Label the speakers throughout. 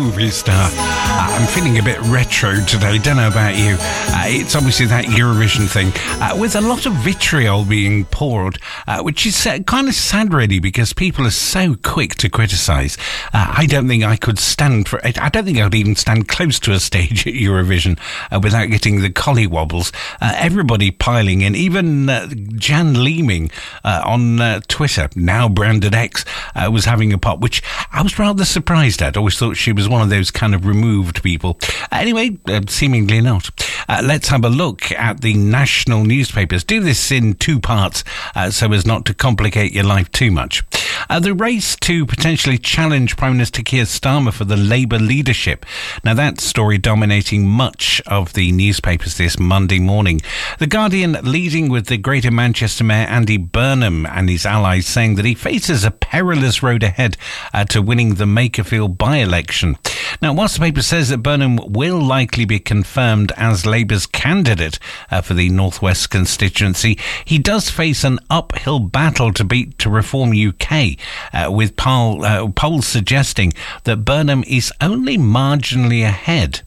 Speaker 1: Movie star. I'm feeling a bit retro today, don't know about you. It's obviously that Eurovision thing, with a lot of vitriol being poured, which is kind of sad really, because people are so quick to criticise. I don't think I could stand for it. I don't think I would even stand close to a stage at Eurovision without getting the collywobbles. Everybody piling in, even Jan Leeming on Twitter, now branded X, was having a pop, which I was rather surprised at. Always thought she was one of those kind of removed people. Anyway, seemingly not. Let's have a look at the national newspapers. Do this in two parts so as not to complicate your life too much. The race to potentially challenge Prime Minister Keir Starmer for the Labour leadership. Now, that story dominating much of the newspapers this Monday morning. The Guardian leading with the Greater Manchester Mayor Andy Burnham and his allies saying that he faces a perilous road ahead to winning the Makerfield by-election. Now, whilst the paper says that Burnham will likely be confirmed as Labour's candidate for the North West constituency, he does face an uphill battle to beat to Reform UK, with polls suggesting that Burnham is only marginally ahead.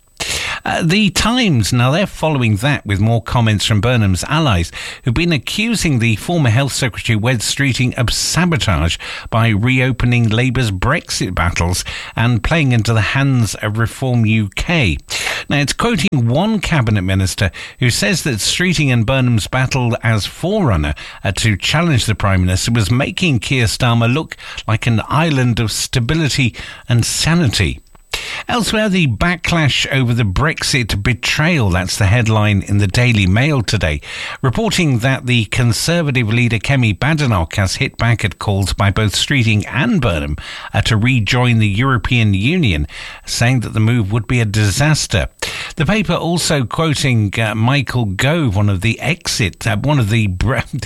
Speaker 1: The Times, now they're following that with more comments from Burnham's allies, who've been accusing the former Health Secretary Wes Streeting of sabotage by reopening Labour's Brexit battles and playing into the hands of Reform UK. Now, it's quoting one cabinet minister who says that Streeting and Burnham's battle as forerunner to challenge the Prime Minister was making Keir Starmer look like an island of stability and sanity. Elsewhere, the backlash over the Brexit betrayal, that's the headline in the Daily Mail today, reporting that the Conservative leader Kemi Badenoch has hit back at calls by both Streeting and Burnham to rejoin the European Union, saying that the move would be a disaster. The paper also quoting Michael Gove, one of the one of the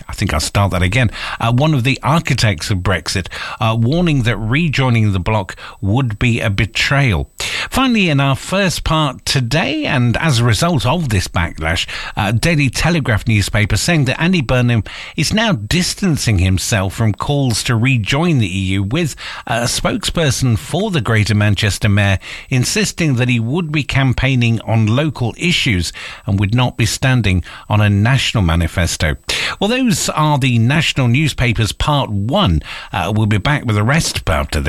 Speaker 1: architects of Brexit, warning that rejoining the bloc would be a betrayal. Finally, in our first part today, and as a result of this backlash, Daily Telegraph newspaper saying that Andy Burnham is now distancing himself from calls to rejoin the EU, with a spokesperson for the Greater Manchester Mayor insisting that he would be campaigning on local issues and would not be standing on a national manifesto. Well, those are the national newspapers part one. We'll be back with the rest after this.